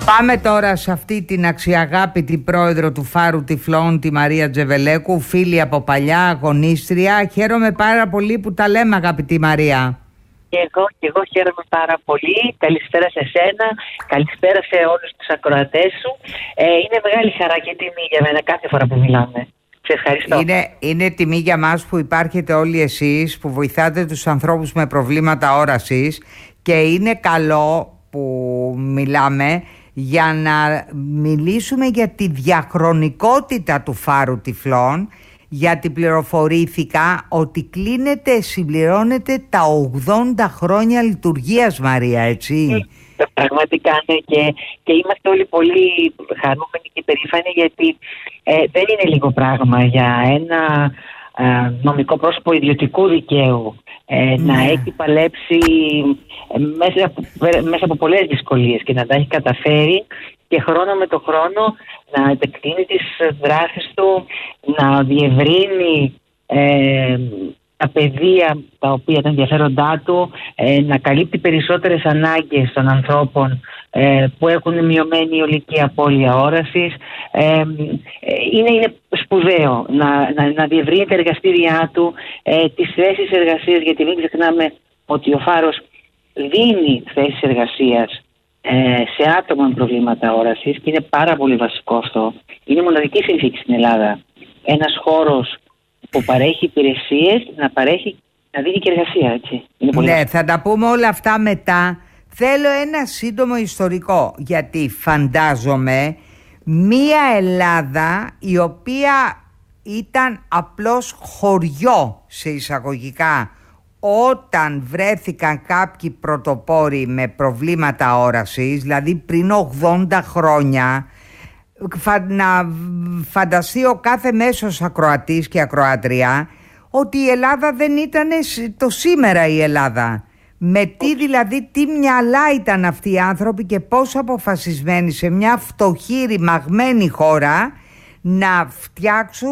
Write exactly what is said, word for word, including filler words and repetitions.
Πάμε τώρα σε αυτή την αξιαγάπητη πρόεδρο του Φάρου Τυφλών, τη Μαρία Τζεβελέκου, φίλη από παλιά, αγωνίστρια. Χαίρομαι πάρα πολύ που τα λέμε, αγαπητή Μαρία. Και εγώ, και εγώ χαίρομαι πάρα πολύ. Καλησπέρα σε σένα, καλησπέρα σε όλους τους ακροατές σου. Ε, είναι μεγάλη χαρά και τιμή για μένα κάθε φορά που μιλάμε. Σε ευχαριστώ. Είναι, είναι τιμή για μας που υπάρχετε όλοι εσείς, που βοηθάτε τους ανθρώπους με προβλήματα όρασης, και είναι καλό που μιλάμε για να μιλήσουμε για τη διαχρονικότητα του Φάρου Τυφλών, γιατί πληροφορήθηκα ότι κλείνεται, συμπληρώνεται τα ογδόντα χρόνια λειτουργίας, Μαρία, έτσι. Ε, πραγματικά ναι, και, και είμαστε όλοι πολύ χαρούμενοι και περήφανοι, γιατί ε, δεν είναι λίγο πράγμα για ένα ε, νομικό πρόσωπο ιδιωτικού δικαίου ε, ναι. να έχει παλέψει ε, μέσα, από, μέσα από πολλές δυσκολίες και να τα έχει καταφέρει, και χρόνο με το χρόνο να επεκτείνει τις δράσεις του, να διευρύνει ε, τα πεδία τα οποία τα ενδιαφέροντά του, ε, να καλύπτει περισσότερες ανάγκες των ανθρώπων ε, που έχουν μειωμένη ηλική απώλεια όρασης. Ε, είναι, είναι σπουδαίο να, να, να διευρύνει τα εργαστήριά του, ε, τις θέσεις εργασίας, γιατί μην ξεχνάμε ότι ο Φάρος δίνει θέσεις εργασίας σε άτομα με προβλήματα όρασης, και είναι πάρα πολύ βασικό αυτό. Είναι μοναδική συνθήκη στην Ελλάδα ένας χώρος που παρέχει υπηρεσίες να παρέχει, να δίνει και εργασία, έτσι. Είναι πολύ ναι, βασικό. Θα τα πούμε όλα αυτά μετά. Θέλω ένα σύντομο ιστορικό, γιατί φαντάζομαι μία Ελλάδα η οποία ήταν απλώς χωριό, σε εισαγωγικά, όταν βρέθηκαν κάποιοι πρωτοπόροι με προβλήματα όρασης, δηλαδή πριν ογδόντα χρόνια, να φανταστεί ο κάθε μέσος ακροατής και ακροάτρια ότι η Ελλάδα δεν ήταν το σήμερα η Ελλάδα. Με τι δηλαδή, τι μυαλά ήταν αυτοί οι άνθρωποι και πόσο αποφασισμένοι σε μια φτωχή, ρημαγμένη χώρα να φτιάξουν